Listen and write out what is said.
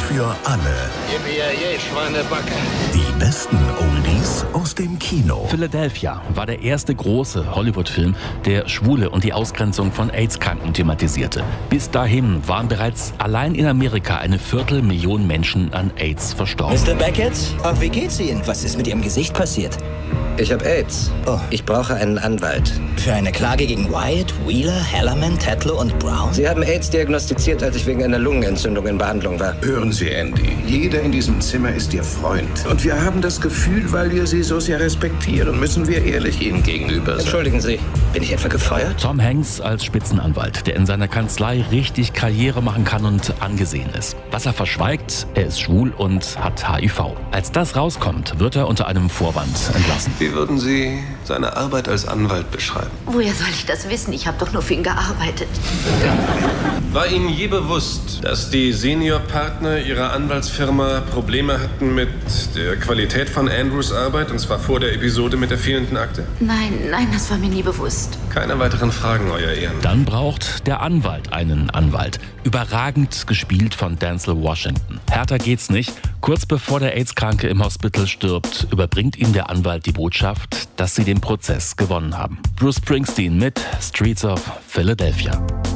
für alle. Schweinebacke. Die besten Oldies aus dem Kino. Philadelphia war der erste große Hollywood-Film, der Schwule und die Ausgrenzung von AIDS-Kranken thematisierte. Bis dahin waren bereits allein in Amerika 250.000 Menschen an AIDS verstorben. Mr. Beckett, wie geht's Ihnen? Was ist mit Ihrem Gesicht passiert? Ich habe AIDS. Oh. Ich brauche einen Anwalt. Für eine Klage gegen Wyatt, Wheeler, Hallerman, Tatlow und Brown? Sie haben AIDS diagnostiziert, als ich wegen einer Lungenentzündung in Behandlung war. Hören Sie, Andy. Jeder in diesem Zimmer ist Ihr Freund. Und wir haben das Gefühl, weil wir Sie so sehr respektieren, müssen wir ehrlich Ihnen gegenüber sein. Entschuldigen Sie, bin ich etwa gefeuert? Tom Hanks als Spitzenanwalt, der in seiner Kanzlei richtig Karriere machen kann und angesehen ist. Was er verschweigt, er ist schwul und hat HIV. Als das rauskommt, wird er unter einem Vorwand entlassen. Wie würden Sie seine Arbeit als Anwalt beschreiben? Woher soll ich das wissen? Ich habe doch nur für ihn gearbeitet. War Ihnen je bewusst, dass die Seniorpartner Ihrer Anwaltsfirma Probleme hatten mit der Qualität von Andrews Arbeit, und zwar vor der Episode mit der fehlenden Akte? Nein, das war mir nie bewusst. Keine weiteren Fragen, Euer Ehren. Dann braucht der Anwalt einen Anwalt. Überragend gespielt von Denzel Washington. Härter geht's nicht. Kurz bevor der AIDS-Kranke im Hospital stirbt, überbringt ihm der Anwalt die Botschaft, dass sie den Prozess gewonnen haben. Bruce Springsteen mit Streets of Philadelphia.